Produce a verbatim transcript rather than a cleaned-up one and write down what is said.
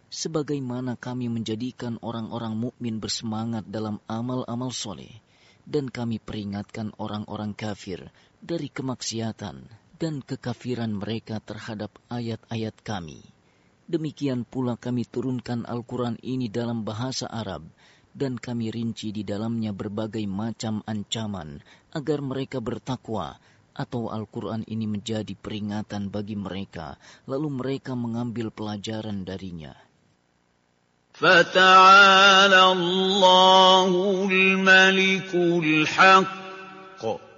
sebagaimana kami menjadikan orang-orang mukmin bersemangat dalam amal-amal soleh, dan kami peringatkan orang-orang kafir dari kemaksiatan dan kekafiran mereka terhadap ayat-ayat kami. Demikian pula kami turunkan Al-Quran ini dalam bahasa Arab, dan kami rinci di dalamnya berbagai macam ancaman agar mereka bertakwa, atau Al-Quran ini menjadi peringatan bagi mereka, lalu mereka mengambil pelajaran darinya. فَتَعَالَى اللَّهُ الْمَلِكُ الْحَقُّ